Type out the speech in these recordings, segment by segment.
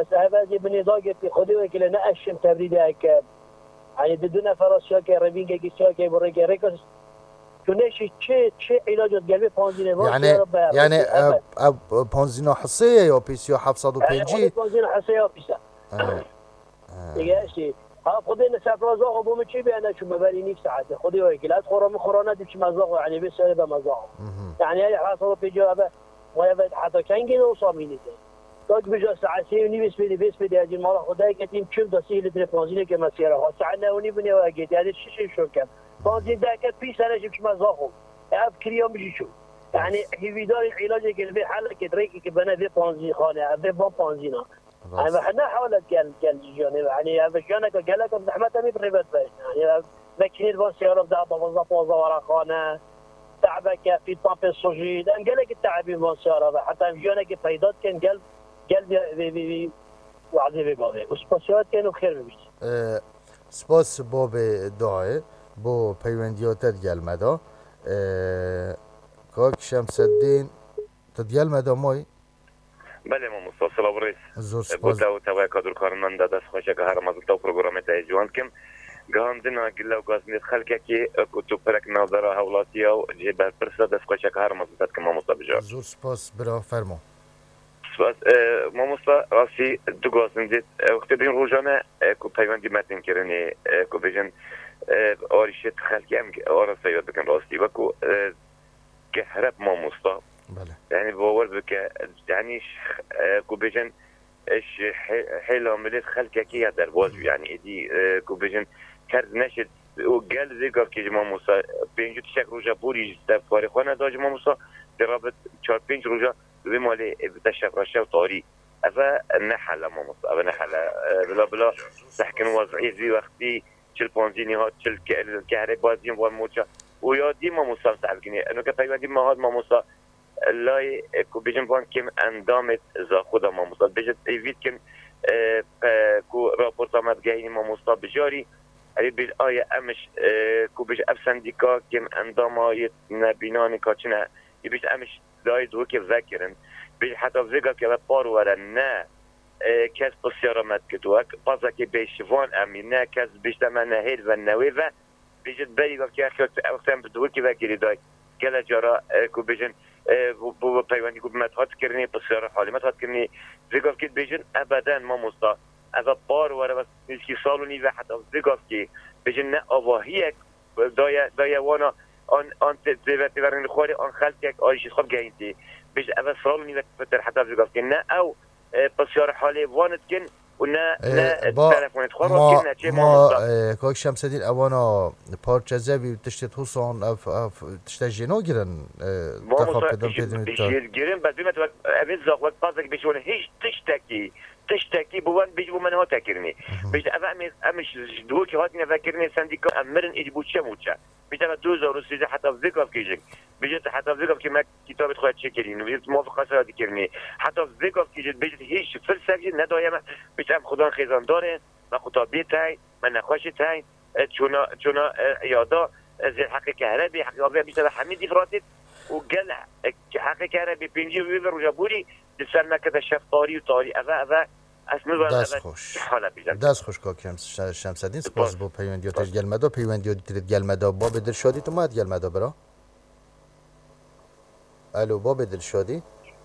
بس هذا بني ضاقت خذي وكيل أنا أشم تبريد هيك يعني بدون فراشيا كربين كيسيا كبري كريكوس تونشي شيء علاج قلبي بانزين يعني بانزين حصية يا بيسيو 750 بانزين حصية بيسا دیگه چی ها خودی نسافر زاغ بوم چی بیانه شو مبالي نيك ساعات خذي ويك لا تخرج من خرانات بش مزاق يعني بس هذا مزاق يعني هي حاصل في جوابه ويا حتى كان جينا وصاميني داك بجا ساعتين وني بس بدي اجي مال خدای كتيم كل دسي اللي بنزين كما سيره ساعنا وني بني واجد يعني شو كان بنزين ده كان في سنه بش مزاق اب كريم بيجي شو يعني هي دار العلاج اللي في حاله كدريك كبنا في بنزين خانه في بنزين انا احنا حاولت قال جوني يعني بجانك قالك زحمتها مي بريبت يعني ماكينه بون سياره بدا بوظف ورا خانه تعبك في طامب السوجيد ان قالك التعبين بون سياره حتى جونك فايدات كان قال وعدي ببابي وسباسيات كانوا خير بيش سپاس باب دعای بو پیوندیاتت گلمدا کاک شمس الدین تدگل مدا مای بله ما مصطفى سلام رئيس زور سپاس بوتا وتوا كادر كارمن داس خوشه که هر مازل تو برنامه تاجوان کم گاندنا گلا گازنیت خلکه کی تو پرک نظر حولاتی او جبر پرسه داس خوشه که هر مازل تات کما مصطفى جان زور سپاس برا فرمو سپاس ما مصطفى راسي دو گازنیت وقت دین روزانه کو پیوندی متن کرنی کو بجن آریشت خلکی ام آرسته یاد بکن راستی و کو كهرب ما مصطفى يعني باور بك يعني كوبيجن ايش حيله مليت خلكه كي هذا الواجب يعني دي كوبيجن كرد نشد وقال زي قال كي جماعه موسى بينجو تشك روجا بوري استفاري خوانا دا جماعه موسى درابط 4 5 روجا بمالي بتشك رشا طاري افا نحل ما موسى افا نحل بلا تحكن وضعي زي وقتي تشل بونزيني هات تشل كهربازين والموجه ويا ديما موسى تعرفني انه كفايه ديما هاد ما موسى لای کو بیجن بان کم اندامت ز خدا ما مصاب بجد ایوید کم کو راپورت آمد گهی ما مصاب بجاری علی بیل آیا امش کو بیج افسندیکا کم اندام آیت نبینانی کاچنه بیج امش لای دو که ذکرن بیج حتی ویگا که بار وره نه کس بسیار آمد کدوک پاسا که بیشوان امی نه کس بیشتر من نهید و نوی و بیجد بری گفت که اختم بدو که وکیلی دای گله جارا کو بیجن بو پیوندی کو متحد کردنی بسیار حالی متحد کردنی زیگاف که بیجن ابدا ما مستا از بار وره و نیسکی سالو نیزه حتی زیگاف که بیجن نه آواهیک دای وانا آن زیوتی ورن خواری آن خلطیک آیشی خواب گهینتی بیجن اول سالو نیزه فتر حتی زیگاف که نه او بسیار حالی واند کن و نه تلفونت خواه کن ما کاک شمس الدین اوانا پارچه بی تشتت حسان تشتت جنو گیرن تخواب کدام پیدن گیرن بس بیمت اوید زاق وقت پاسک بیشونه هیچ تشتکی بوان بیجو من ها تکرنی بیشت امش دو که هاتی نفکرنی سندیکا امرن ایدی بود چه موچه بیشت 2013 حتی ذکر کیجک بیشت حتی ذکر که من کتابت خواهد چه کردین بیشت موافقه سرادی کردنی حتی ذکر کیجک بیشت هیچ فلسفی ندایم بیشت هم خدا خیزان داره و خطابی تای من نخواشی تای چونا یادا زیر حق کهربی حق آبی بیشت همین دیفراتید و گل حق کهربی پنجی و بیور و جابوری دستان نکده شفطاری و طاری اوه دست خوش کاک شمس الدین سپاس با پیوندیاتش گلمدا پیوندیات گلمدا باب دلشادی تو ماد گلمدا برا الو باب دلشادی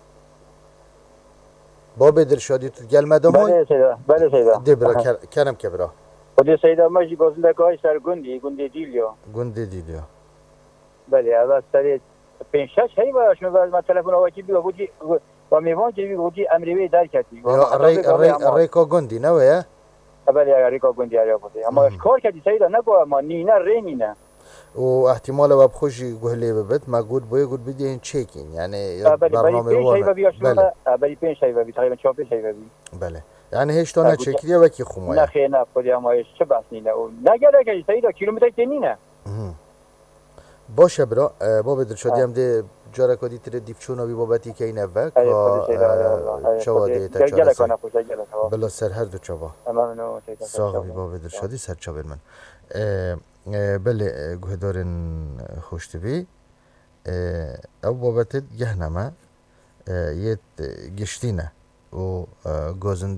تو گلمدا ما بله سیدا دبرا کرم که برا خودی سیدا ماشی گازنده که های سر گنده دیلیا بله اول سر 5 6 هی باش من تلفن آواکی بیو بودی و میوان که بودی امریوی در کردی ریکا گندی نه ویا بله ریکا گندی آیا بودی اما کار کردی سیدا نگو ما نینا رینینا و احتمال وب خوشی گهلی ببد ما گود بدی این چکین یعنی برنامه وانه بله 5 شای و تقریبا 4 شای و بله یعنی هیچ تا نچکیه و کی خمایا نه خیر نه خودی اما چه بس نینا نگره که سیدا کیلومتر کنینه باشه برا باب دلشادی هم ده جاره کدی تر دیفچونا بی بابتی که این اوه که چواده تا چاره سر بلا سر هر دو چوا ساغ بی باب دلشادی سر چاویر من بله گوهدارن خوشتی بی او بابتت گهنمه یه گشتینه و گازن